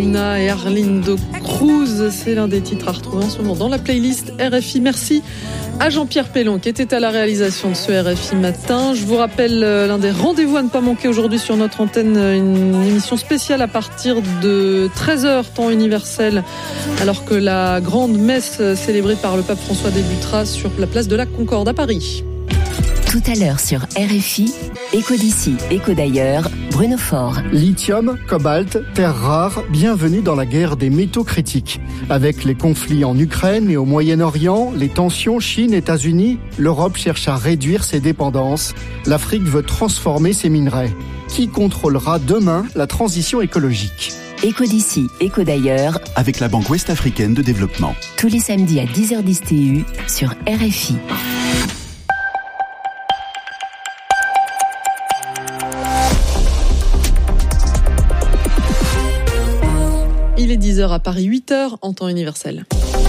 Et Arline de Cruz, c'est l'un des titres à retrouver en ce moment dans la playlist RFI. Merci à Jean-Pierre Pellon qui était à la réalisation de ce RFI Matin. Je vous rappelle l'un des rendez-vous à ne pas manquer aujourd'hui sur notre antenne, une émission spéciale à partir de 13h temps universel, alors que la grande messe célébrée par le pape François débutera sur la place de la Concorde à Paris. Tout à l'heure sur RFI, Écho d'ici, Écho d'ailleurs, Bruno Faure. Lithium, cobalt, terres rares, bienvenue dans la guerre des métaux critiques. Avec les conflits en Ukraine et au Moyen-Orient, les tensions Chine-États-Unis, l'Europe cherche à réduire ses dépendances. L'Afrique veut transformer ses minerais. Qui contrôlera demain la transition écologique ? Écho d'ici, Écho d'ailleurs, avec la Banque Ouest-Africaine de Développement. Tous les samedis à 10h10 TU sur RFI. Il est 10h à Paris, 8h en temps universel.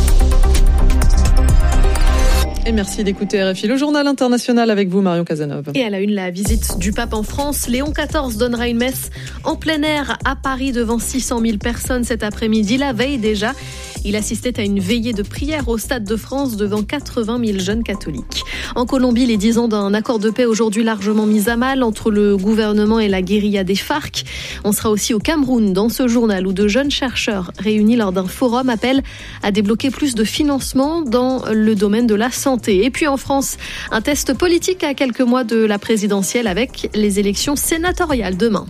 Et merci d'écouter RFI, le journal international avec vous, Marion Cazeneuve. Et à la une, la visite du pape en France. Léon XIV donnera une messe en plein air à Paris devant 600 000 personnes cet après-midi. La veille déjà, il assistait à une veillée de prière au Stade de France devant 80 000 jeunes catholiques. En Colombie, les 10 ans d'un accord de paix aujourd'hui largement mis à mal entre le gouvernement et la guérilla des FARC. On sera aussi au Cameroun dans ce journal où de jeunes chercheurs réunis lors d'un forum appellent à débloquer plus de financement dans le domaine de la santé. Et puis en France, un test politique à quelques mois de la présidentielle avec les élections sénatoriales demain.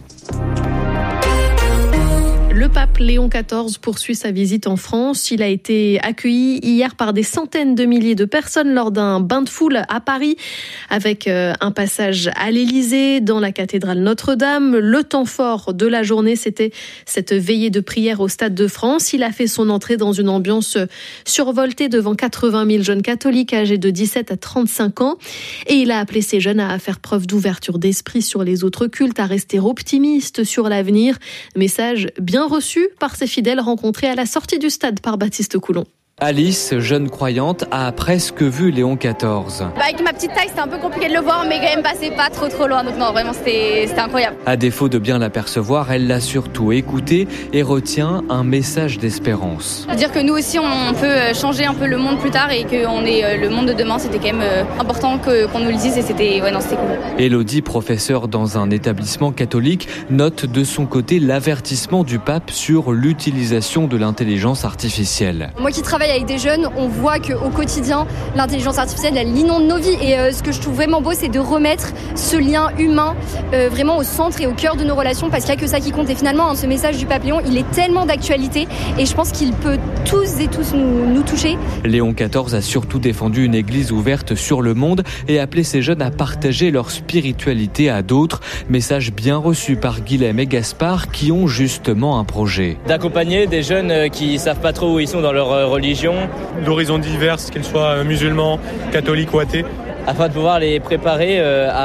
Le pape Léon XIV poursuit sa visite en France. Il a été accueilli hier par des centaines de milliers de personnes lors d'un bain de foule à Paris, avec un passage à l'Élysée, dans la cathédrale Notre-Dame. Le temps fort de la journée, c'était cette veillée de prière au Stade de France. Il a fait son entrée dans une ambiance survoltée devant 80 000 jeunes catholiques âgés de 17 à 35 ans. Et il a appelé ces jeunes à faire preuve d'ouverture d'esprit sur les autres cultes, à rester optimistes sur l'avenir. Message bien reçu par ses fidèles rencontrés à la sortie du stade par Baptiste Coulon. Alice, jeune croyante, a presque vu Léon XIV. Avec ma petite taille, c'était un peu compliqué de le voir, mais quand même passé pas trop loin. Donc non, vraiment, c'était incroyable. À défaut de bien l'apercevoir, elle l'a surtout écouté et retient un message d'espérance. Dire que nous aussi, on peut changer un peu le monde plus tard et qu'on est le monde de demain, c'était quand même important qu'on nous le dise et c'était cool. Élodie, professeure dans un établissement catholique, note de son côté l'avertissement du pape sur l'utilisation de l'intelligence artificielle. Moi qui travaille avec des jeunes, on voit qu'au quotidien, l'intelligence artificielle, elle inonde nos vies. Et ce que je trouve vraiment beau, c'est de remettre ce lien humain vraiment au centre et au cœur de nos relations, parce qu'il n'y a que ça qui compte. Et finalement, ce message du pape Léon, il est tellement d'actualité et je pense qu'il peut tous nous toucher. Léon XIV a surtout défendu une église ouverte sur le monde et appelé ses jeunes à partager leur spiritualité à d'autres. Message bien reçu par Guilhem et Gaspard qui ont justement un projet. D'accompagner des jeunes qui ne savent pas trop où ils sont dans leur religion. D'horizons divers, qu'ils soient musulmans, catholiques ou athées. Afin de pouvoir les préparer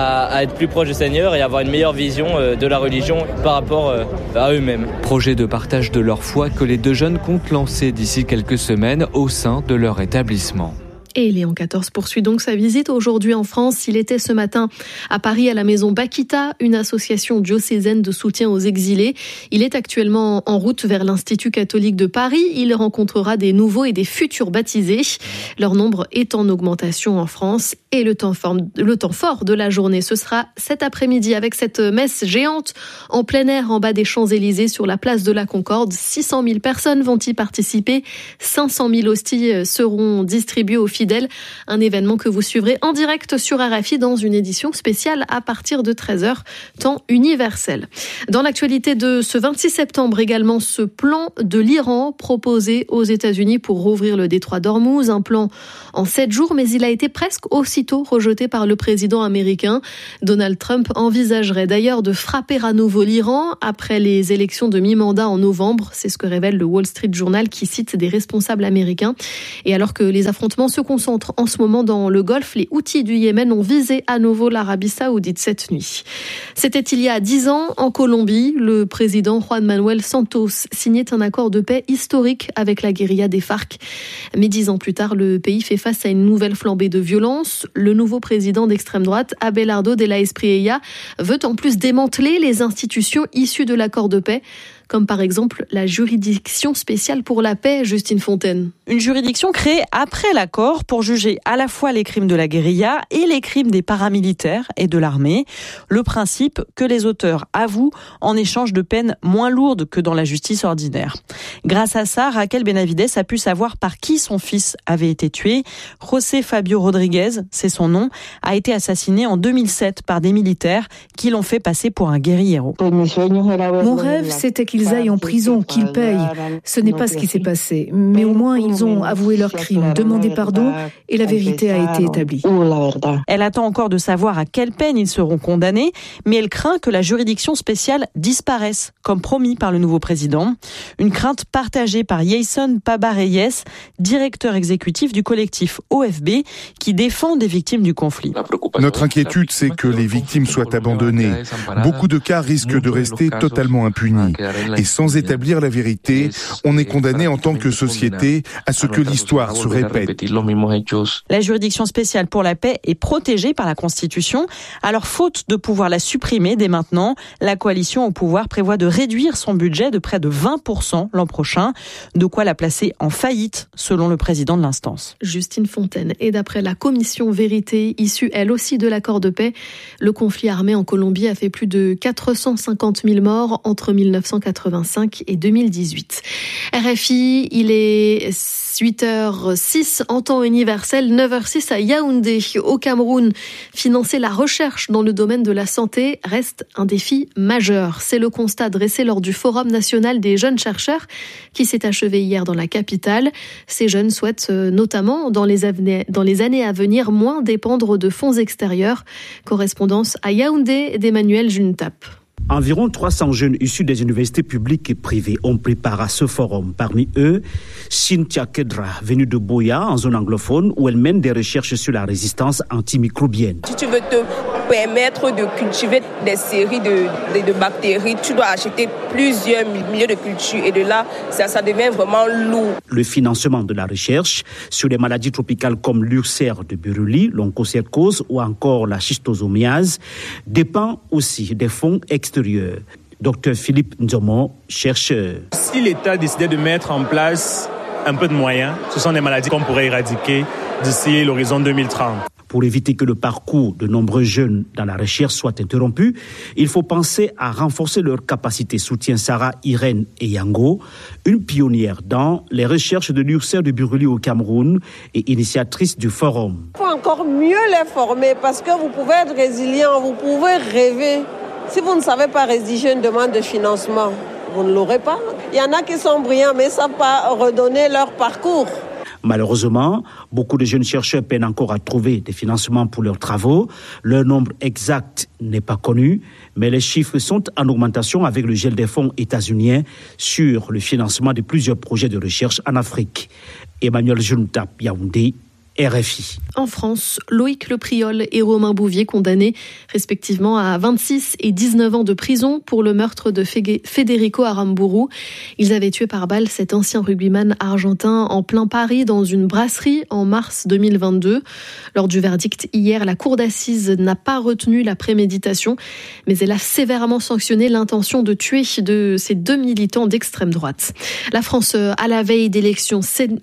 à être plus proches du Seigneur et avoir une meilleure vision de la religion par rapport à eux-mêmes. Projet de partage de leur foi que les deux jeunes comptent lancer d'ici quelques semaines au sein de leur établissement. Et Léon XIV poursuit donc sa visite aujourd'hui en France. Il était ce matin à Paris à la maison Bakita, une association diocésaine de soutien aux exilés. Il est actuellement en route vers l'Institut catholique de Paris. Il rencontrera des nouveaux et des futurs baptisés. Leur nombre est en augmentation en France. Et le temps fort de la journée, ce sera cet après-midi avec cette messe géante en plein air en bas des Champs-Élysées sur la place de la Concorde. 600 000 personnes vont y participer. 500 000 hosties seront distribuées aux fidèles. Un événement que vous suivrez en direct sur RFI dans une édition spéciale à partir de 13h, temps universel. Dans l'actualité de ce 26 septembre également, ce plan de l'Iran proposé aux États-Unis pour rouvrir le détroit d'Ormuz, un plan en 7 jours, mais il a été presque aussitôt rejeté par le président américain. Donald Trump envisagerait d'ailleurs de frapper à nouveau l'Iran après les élections de mi-mandat en novembre. C'est ce que révèle le Wall Street Journal qui cite des responsables américains. Et alors que les affrontements se concentrent en ce moment dans le Golfe, les Houthis du Yémen ont visé à nouveau l'Arabie Saoudite cette nuit. C'était il y a 10 ans en Colombie. Le président Juan Manuel Santos signait un accord de paix historique avec la guérilla des FARC. Mais 10 ans plus tard, le pays fait face à une nouvelle flambée de violence. Le nouveau président d'extrême droite, Abelardo de la Espriella, veut en plus démanteler les institutions issues de l'accord de paix, comme par exemple la juridiction spéciale pour la paix, Justine Fontaine. Une juridiction créée après l'accord pour juger à la fois les crimes de la guérilla et les crimes des paramilitaires et de l'armée. Le principe que les auteurs avouent en échange de peines moins lourdes que dans la justice ordinaire. Grâce à ça, Raquel Benavides a pu savoir par qui son fils avait été tué. José Fabio Rodriguez, c'est son nom, a été assassiné en 2007 par des militaires qui l'ont fait passer pour un guérillero. Mon rêve, c'était qu'ils aillent en prison, qu'ils payent. Ce n'est pas ce qui s'est passé, mais au moins ils ont avoué leurs crimes, demandé pardon et la vérité a été établie. Elle attend encore de savoir à quelle peine ils seront condamnés, mais elle craint que la juridiction spéciale disparaisse, comme promis par le nouveau président. Une crainte partagée par Jason Pabareyes, directeur exécutif du collectif OFB, qui défend des victimes du conflit. Notre inquiétude, c'est que les victimes soient abandonnées. Beaucoup de cas risquent de rester totalement impunis. Et sans établir la vérité, on est condamné en tant que société à ce que l'histoire se répète. La juridiction spéciale pour la paix est protégée par la Constitution. Alors, faute de pouvoir la supprimer dès maintenant, la coalition au pouvoir prévoit de réduire son budget de près de 20% l'an prochain. De quoi la placer en faillite, selon le président de l'instance. Justine Fontaine. Et d'après la commission Vérité, issue elle aussi de l'accord de paix, le conflit armé en Colombie a fait plus de 450 000 morts entre 1985 et 2018. RFI, il est 8h06 en temps universel, 9h06 à Yaoundé, au Cameroun. Financer la recherche dans le domaine de la santé reste un défi majeur. C'est le constat dressé lors du Forum national des jeunes chercheurs qui s'est achevé hier dans la capitale. Ces jeunes souhaitent notamment dans les années à venir moins dépendre de fonds extérieurs. Correspondance à Yaoundé d'Emmanuel Juntap. Environ 300 jeunes issus des universités publiques et privées ont pris part à ce forum. Parmi eux, Cynthia Kedra, venue de Boya, en zone anglophone, où elle mène des recherches sur la résistance antimicrobienne. Si tu veux te permettre de cultiver des séries de bactéries, tu dois acheter plusieurs milliers de cultures. Et de là, ça devient vraiment lourd. Le financement de la recherche sur les maladies tropicales comme l'ulcère de Buruli, l'onchocercose ou encore la schistosomiase dépend aussi des fonds extérieurs. Dr Philippe Nzomo, chercheur. Si l'État décidait de mettre en place un peu de moyens, ce sont des maladies qu'on pourrait éradiquer d'ici l'horizon 2030. Pour éviter que le parcours de nombreux jeunes dans la recherche soit interrompu, il faut penser à renforcer leurs capacités, soutient Sarah Irène Eyango, une pionnière dans les recherches de l'ulcère de Buruli au Cameroun et initiatrice du forum. Il faut encore mieux les former parce que vous pouvez être résilient, vous pouvez rêver. Si vous ne savez pas rédiger une demande de financement, vous ne l'aurez pas. Il y en a qui sont brillants mais ne savent pas redonner leur parcours. Malheureusement, beaucoup de jeunes chercheurs peinent encore à trouver des financements pour leurs travaux. Leur nombre exact n'est pas connu, mais les chiffres sont en augmentation avec le gel des fonds états-uniens sur le financement de plusieurs projets de recherche en Afrique. Emmanuel Juntap, Yaoundé, RFI. En France, Loïc Le Priol et Romain Bouvier condamnés respectivement à 26 et 19 ans de prison pour le meurtre de Federico Aramburu. Ils avaient tué par balle cet ancien rugbyman argentin en plein Paris dans une brasserie en mars 2022. Lors du verdict hier, la cour d'assises n'a pas retenu la préméditation, mais elle a sévèrement sanctionné l'intention de tuer de ces deux militants d'extrême droite. La France, à la veille des élections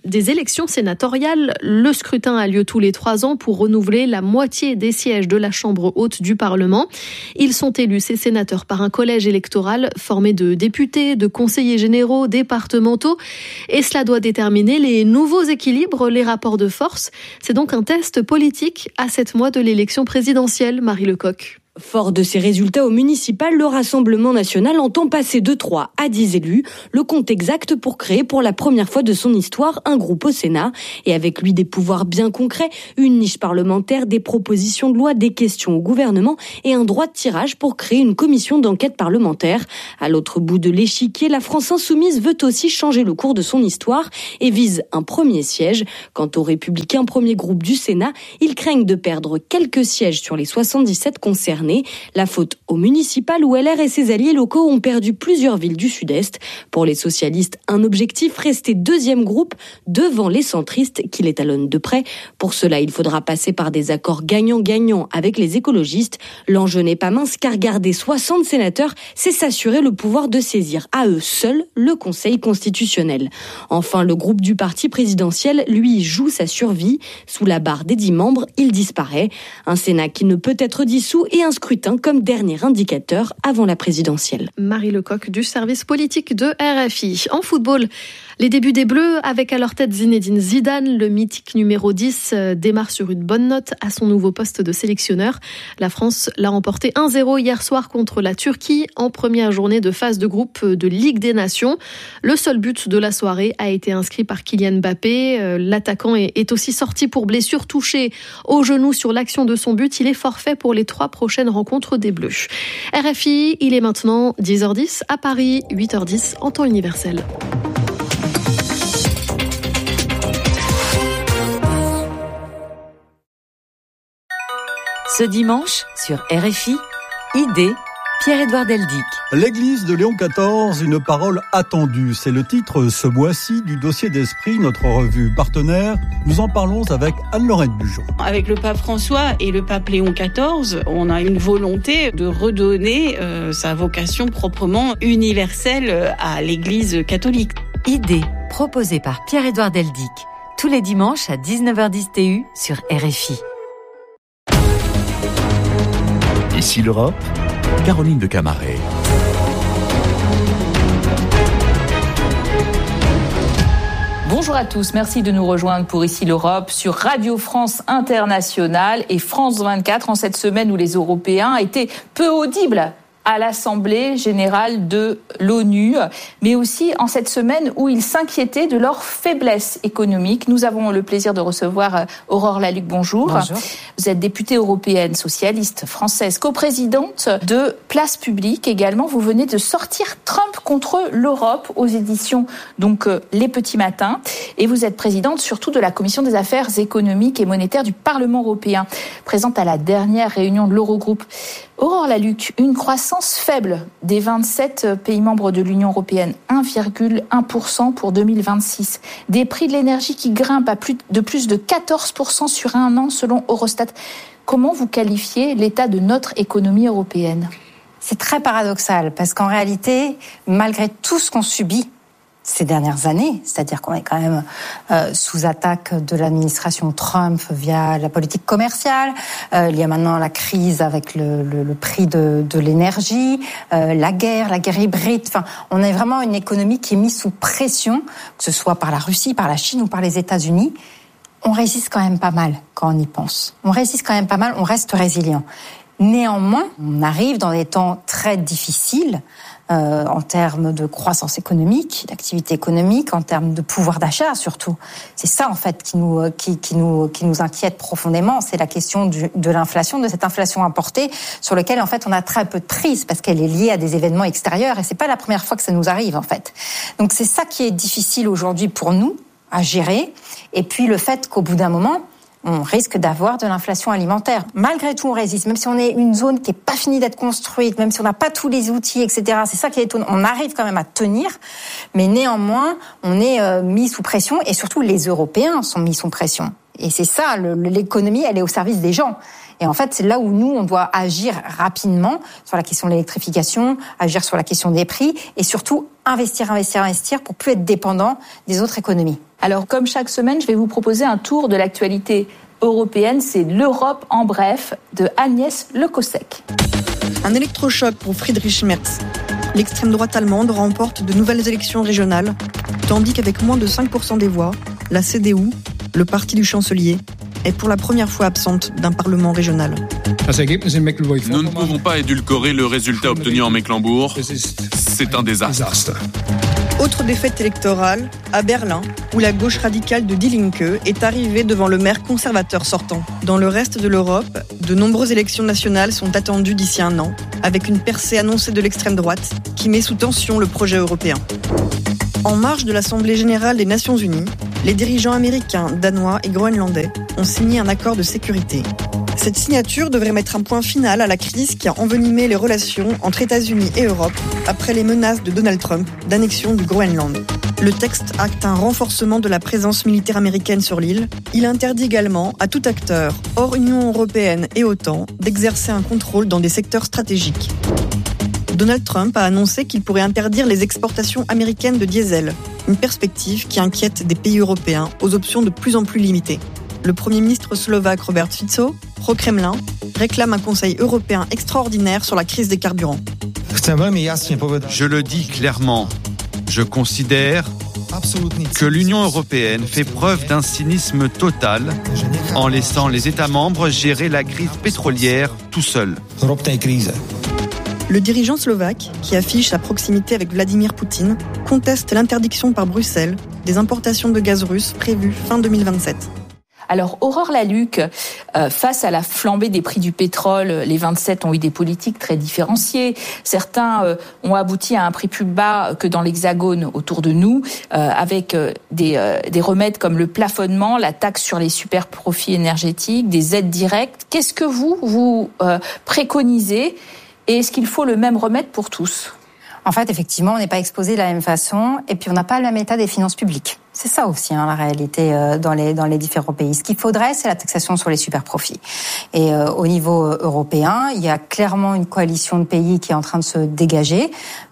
sénatoriales, le scrutin a lieu tous les 3 ans pour renouveler la moitié des sièges de la Chambre haute du Parlement. Ils sont élus, ces sénateurs, par un collège électoral formé de députés, de conseillers généraux, départementaux. Et cela doit déterminer les nouveaux équilibres, les rapports de force. C'est donc un test politique à 7 mois de l'élection présidentielle, Marie Lecoq. Fort de ses résultats au municipal, le Rassemblement national entend passer de 3 à 10 élus, le compte exact pour créer pour la première fois de son histoire un groupe au Sénat. Et avec lui des pouvoirs bien concrets, une niche parlementaire, des propositions de loi, des questions au gouvernement et un droit de tirage pour créer une commission d'enquête parlementaire. À l'autre bout de l'échiquier, la France insoumise veut aussi changer le cours de son histoire et vise un premier siège. Quant aux Républicains, premier groupe du Sénat, ils craignent de perdre quelques sièges sur les 77 concernés. gouverner. La faute aux municipales où LR et ses alliés locaux ont perdu plusieurs villes du sud-est. Pour les socialistes, un objectif, rester deuxième groupe devant les centristes qui les talonnent de près. Pour cela, il faudra passer par des accords gagnant-gagnant avec les écologistes. L'enjeu n'est pas mince car garder 60 sénateurs, c'est s'assurer le pouvoir de saisir à eux seuls le Conseil constitutionnel. Enfin, le groupe du parti présidentiel, lui, joue sa survie. Sous la barre des 10 membres, il disparaît. Un Sénat qui ne peut être dissous et un scrutin comme dernier indicateur avant la présidentielle. Marie Lecoq du service politique de RFI. En football, les débuts des Bleus avec à leur tête Zinedine Zidane, le mythique numéro 10 démarre sur une bonne note à son nouveau poste de sélectionneur. La France l'a remporté 1-0 hier soir contre la Turquie en première journée de phase de groupe de Ligue des Nations. Le seul but de la soirée a été inscrit par Kylian Mbappé. L'attaquant est aussi sorti pour blessure, touché au genou sur l'action de son but. Il est forfait pour les 3 prochaines rencontres des Bleus. RFI, il est maintenant 10h10 à Paris, 8h10 en temps universel. Ce dimanche, sur RFI, Idée, Pierre-Édouard Deldic. L'église de Léon XIV, une parole attendue. C'est le titre ce mois-ci du Dossier d'Esprit, notre revue partenaire. Nous en parlons avec Anne-Laurette Bujon. Avec le pape François et le pape Léon XIV, on a une volonté de redonner sa vocation proprement universelle à l'église catholique. Idée, proposée par Pierre-Édouard Deldic. Tous les dimanches à 19h10 TU sur RFI. Ici l'Europe, Caroline de Camaret. Bonjour à tous, merci de nous rejoindre pour Ici l'Europe sur Radio France Internationale et France 24 en cette semaine où les Européens étaient peu audibles à l'Assemblée générale de l'ONU, mais aussi en cette semaine où ils s'inquiétaient de leur faiblesse économique. Nous avons le plaisir de recevoir Aurore Lalucq, bonjour. Bonjour. Vous êtes députée européenne, socialiste, française, coprésidente de Place Publique également. Vous venez de sortir Trump contre l'Europe aux éditions donc Les Petits Matins. Et vous êtes présidente surtout de la Commission des affaires économiques et monétaires du Parlement européen, présente à la dernière réunion de l'Eurogroupe. Aurore Lalucq, une croissance faible des 27 pays membres de l'Union européenne, 1,1% pour 2026. Des prix de l'énergie qui grimpent à plus de 14% sur un an selon Eurostat. Comment vous qualifiez l'état de notre économie européenne ? C'est très paradoxal parce qu'en réalité, malgré tout ce qu'on subit ces dernières années, c'est-à-dire qu'on est quand même sous attaque de l'administration Trump via la politique commerciale, il y a maintenant la crise avec le prix de l'énergie, la guerre hybride, enfin, on a vraiment une économie qui est mise sous pression, que ce soit par la Russie, par la Chine ou par les États-Unis. On résiste quand même pas mal quand on y pense. On résiste quand même pas mal, on reste résilient. Néanmoins, on arrive dans des temps très difficiles en termes de croissance économique, d'activité économique, en termes de pouvoir d'achat surtout. C'est ça en fait qui nous inquiète profondément, c'est la question de l'inflation, de cette inflation importée sur laquelle en fait on a très peu de prise parce qu'elle est liée à des événements extérieurs et c'est pas la première fois que ça nous arrive en fait. Donc c'est ça qui est difficile aujourd'hui pour nous à gérer et puis le fait qu'au bout d'un moment on risque d'avoir de l'inflation alimentaire. Malgré tout, on résiste. Même si on est une zone qui n'est pas finie d'être construite, même si on n'a pas tous les outils, etc. C'est ça qui est étonnant. On arrive quand même à tenir, mais néanmoins, on est mis sous pression et surtout les Européens sont mis sous pression. Et c'est ça, l'économie, elle est au service des gens. Et en fait, c'est là où nous, on doit agir rapidement sur la question de l'électrification, agir sur la question des prix et surtout investir pour plus être dépendant des autres économies. Alors, comme chaque semaine, je vais vous proposer un tour de l'actualité européenne. C'est l'Europe en bref de Agnès Le Cossec. Un électrochoc pour Friedrich Merz. L'extrême droite allemande remporte de nouvelles élections régionales, tandis qu'avec moins de 5% des voix, la CDU, le parti du chancelier, est pour la première fois absente d'un parlement régional. Nous ne pouvons pas édulcorer le résultat obtenu en Mecklembourg. C'est un désastre. Autre défaite électorale, à Berlin, où la gauche radicale de Die Linke est arrivée devant le maire conservateur sortant. Dans le reste de l'Europe, de nombreuses élections nationales sont attendues d'ici un an, avec une percée annoncée de l'extrême droite qui met sous tension le projet européen. En marge de l'Assemblée générale des Nations Unies, les dirigeants américains, danois et groenlandais ont signé un accord de sécurité. Cette signature devrait mettre un point final à la crise qui a envenimé les relations entre États-Unis et Europe après les menaces de Donald Trump d'annexion du Groenland. Le texte acte un renforcement de la présence militaire américaine sur l'île. Il interdit également à tout acteur, hors Union européenne et OTAN, d'exercer un contrôle dans des secteurs stratégiques. Donald Trump a annoncé qu'il pourrait interdire les exportations américaines de diesel, une perspective qui inquiète des pays européens aux options de plus en plus limitées. Le Premier ministre slovaque Robert Fico, pro-Kremlin, réclame un Conseil européen extraordinaire sur la crise des carburants. Je le dis clairement, je considère que l'Union européenne fait preuve d'un cynisme total en laissant les États membres gérer la crise pétrolière tout seuls. Le dirigeant slovaque, qui affiche sa proximité avec Vladimir Poutine, conteste l'interdiction par Bruxelles des importations de gaz russe prévues fin 2027. Alors, Aurore Lalucq, face à la flambée des prix du pétrole, les 27 ont eu des politiques très différenciées. Certains ont abouti à un prix plus bas que dans l'Hexagone autour de nous, avec des remèdes comme le plafonnement, la taxe sur les super profits énergétiques, des aides directes. Qu'est-ce que vous préconisez et est-ce qu'il faut le même remède pour tous ? En fait, effectivement, on n'est pas exposé de la même façon et puis on n'a pas le même état des finances publiques. C'est ça aussi, la réalité dans les différents pays. Ce qu'il faudrait, c'est la taxation sur les super-profits. Et au niveau européen, il y a clairement une coalition de pays qui est en train de se dégager.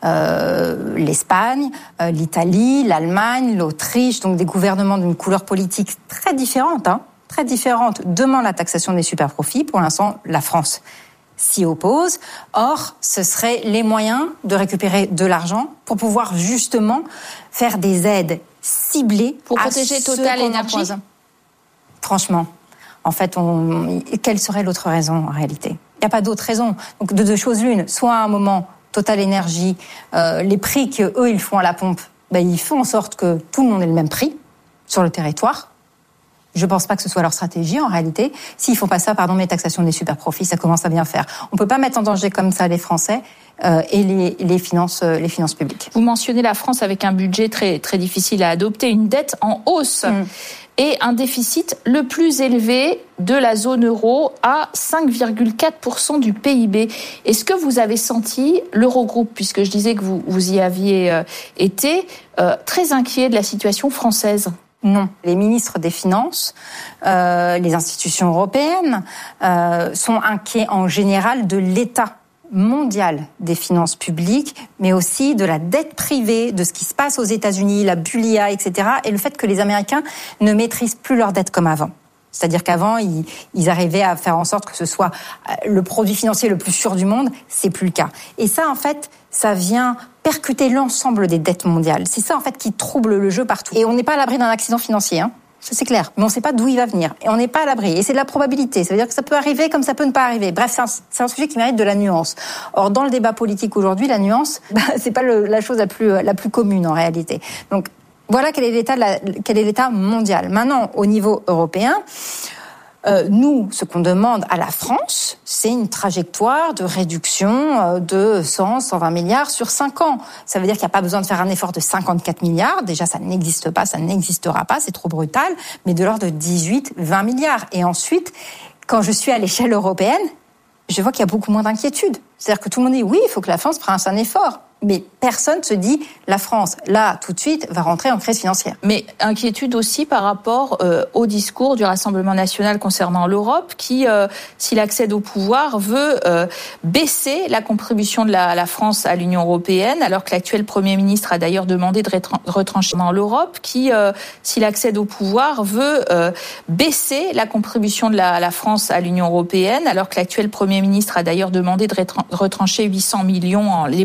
L'Espagne, l'Italie, l'Allemagne, l'Autriche, donc des gouvernements d'une couleur politique très différente, demandent la taxation des super-profits. Pour l'instant, la France s'y oppose. Or, ce seraient les moyens de récupérer de l'argent pour pouvoir justement faire des aides ciblées pour protéger Total Énergie. Franchement, en fait, quelle serait l'autre raison en réalité ? Il n'y a pas d'autre raison. Donc, de deux choses l'une. Soit à un moment, Total Énergie, les prix qu'eux, ils font à la pompe, ils font en sorte que tout le monde ait le même prix sur le territoire. Je pense pas que ce soit leur stratégie en réalité. S'ils font pas ça, mais taxation des super profits, ça commence à bien faire. On peut pas mettre en danger comme ça les Français et les finances publiques. Vous mentionnez la France avec un budget très très difficile à adopter, une dette en hausse et un déficit le plus élevé de la zone euro à 5,4% du PIB. Est-ce que vous avez senti l'Eurogroupe, puisque je disais que vous y aviez été, très inquiet de la situation française ? Non. Les ministres des Finances, les institutions européennes sont inquiets en général de l'état mondial des finances publiques, mais aussi de la dette privée, de ce qui se passe aux États-Unis, la bulia, etc. Et le fait que les Américains ne maîtrisent plus leur dette comme avant. C'est-à-dire qu'avant, ils arrivaient à faire en sorte que ce soit le produit financier le plus sûr du monde. C'est plus le cas. Et ça, en fait, ça vient percuter l'ensemble des dettes mondiales. C'est ça, en fait, qui trouble le jeu partout. Et on n'est pas à l'abri d'un accident financier, ça c'est clair. Mais on ne sait pas d'où il va venir. Et on n'est pas à l'abri. Et c'est de la probabilité. Ça veut dire que ça peut arriver comme ça peut ne pas arriver. Bref, c'est un sujet qui mérite de la nuance. Or, dans le débat politique aujourd'hui, la nuance, c'est pas la chose la plus commune en réalité. Donc, voilà quel est l'état mondial. Maintenant, au niveau européen, nous, ce qu'on demande à la France, c'est une trajectoire de réduction de 120 milliards sur 5 ans. Ça veut dire qu'il n'y a pas besoin de faire un effort de 54 milliards. Déjà, ça n'existe pas, ça n'existera pas, c'est trop brutal. Mais de l'ordre de 18-20 milliards. Et ensuite, quand je suis à l'échelle européenne, je vois qu'il y a beaucoup moins d'inquiétude. C'est-à-dire que tout le monde dit oui, il faut que la France fasse un effort. Mais personne ne se dit la France, là, tout de suite, va rentrer en crise financière. Mais inquiétude aussi par rapport au discours du Rassemblement national concernant l'Europe qui, s'il accède au pouvoir, veut baisser la contribution de la France à l'Union européenne, alors que l'actuel Premier ministre a d'ailleurs demandé de retrancher dans l'Europe, qui, s'il accède au pouvoir, veut baisser la contribution de la France à l'Union européenne, alors que l'actuel Premier ministre a d'ailleurs demandé de retrancher 800 millions